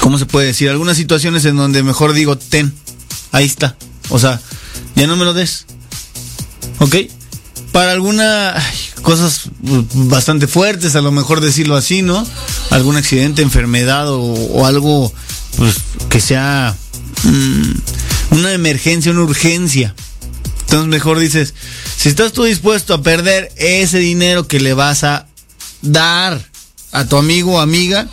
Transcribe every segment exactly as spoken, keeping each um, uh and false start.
¿cómo se puede decir? Algunas situaciones en donde mejor digo, ten, ahí está. O sea, ya no me lo des. ¿Ok? Para algunas cosas bastante fuertes, a lo mejor decirlo así, ¿no? Algún accidente, enfermedad o, o algo pues que sea mmm, una emergencia, una urgencia. Entonces mejor dices, si estás tú dispuesto a perder ese dinero que le vas a dar a tu amigo o amiga,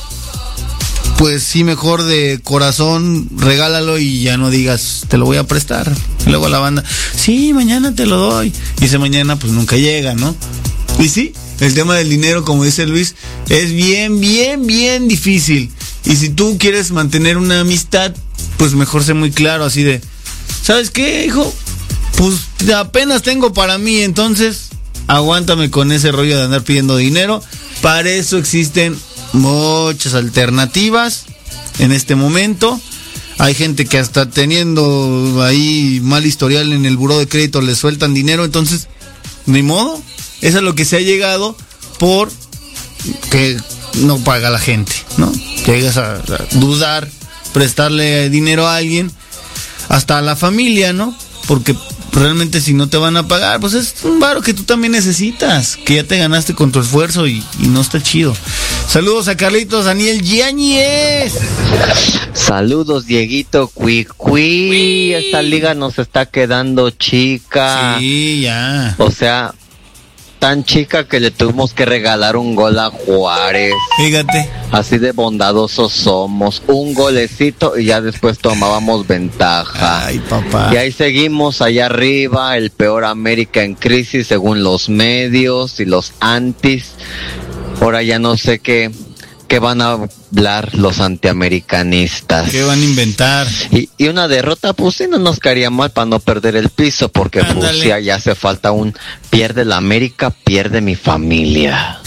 pues sí, mejor de corazón regálalo y ya no digas, te lo voy a prestar. Y luego la banda, sí, mañana te lo doy. Y ese mañana pues nunca llega, ¿no? Y sí, el tema del dinero, como dice Luis, es bien, bien, bien difícil. Y si tú quieres mantener una amistad, pues mejor sé muy claro, así de, ¿sabes qué, hijo? Pues apenas tengo para mí, entonces aguántame con ese rollo de andar pidiendo dinero. Para eso existen muchas alternativas en este momento. Hay gente que hasta teniendo ahí mal historial en el buró de crédito le sueltan dinero, entonces ni modo. Eso es lo que se ha llegado por que no paga la gente, ¿no? Llegas a, a dudar, prestarle dinero a alguien, hasta a la familia, ¿no? Porque realmente si no te van a pagar, pues es un varo que tú también necesitas, que ya te ganaste con tu esfuerzo y, y no está chido. Saludos a Carlitos Daniel Yáñez. Saludos, Dieguito, cui, cui. Esta liga nos está quedando chica. Sí, ya. O sea, tan chica que le tuvimos que regalar un gol a Juárez. Fíjate. Así de bondadosos somos. Un golecito y ya después tomábamos ventaja. Ay, papá. Y ahí seguimos allá arriba, el peor América en crisis según los medios y los antis. Ahora ya no sé qué, qué van a hablar los antiamericanistas. ¿Qué van a inventar? Y, y una derrota, pues sí, no nos caería mal para no perder el piso, porque Ándale. pues sí, ya hace falta un pierde la América, pierde mi familia.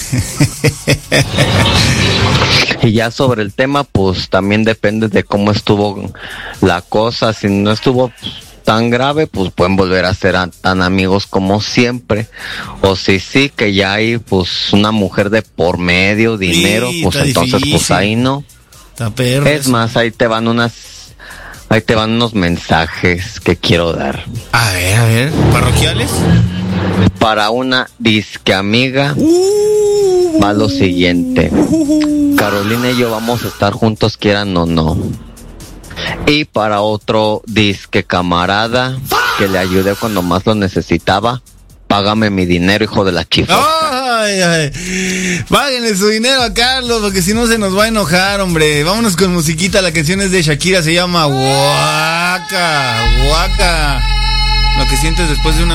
Y ya sobre el tema, pues también depende de cómo estuvo la cosa. Si no estuvo tan grave, pues pueden volver a ser a, tan amigos como siempre. O si sí, que ya hay pues una mujer de por medio, dinero, sí, pues entonces difícil. Pues ahí no. Está perro. Es más, ahí te van unas, ahí te van unos mensajes que quiero dar. A ver, a ver, ¿parroquiales? Para una disque amiga, uh, va lo siguiente. Uh, Carolina y yo vamos a estar juntos, quieran o no. Y para otro disque camarada que le ayudé cuando más lo necesitaba, págame mi dinero, hijo de la chifa. Ay, ay. Páguenle su dinero a Carlos, porque si no se nos va a enojar, hombre. Vámonos con musiquita, la canción es de Shakira, se llama Waka, Waka. Lo que sientes después de una